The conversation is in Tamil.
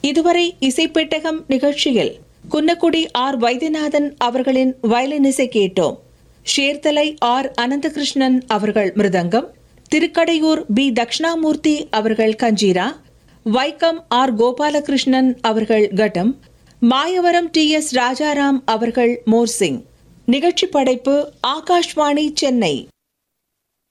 இதுவரை இசைப்பெட்டகம் நிகழ்ச்சியில் குன்னக்குடி ஆர் வைத்தியநாதன் அவர்களின் வயலின் இசை கேட்டோம். ஷேர்தலை ஆர் அனந்தகிருஷ்ணன் அவர்கள் மிருதங்கம், திருக்கடையூர் பி தட்சிணாமூர்த்தி அவர்கள் கஞ்சீரா, வைக்கம் ஆர் கோபாலகிருஷ்ணன் அவர்கள் கட்டம், மாயவரம் டி.எஸ். ராஜாராம் அவர்கள் மோர்சிங். நிகழ்ச்சி படைப்பு ஆகாஷ்வாணி சென்னை.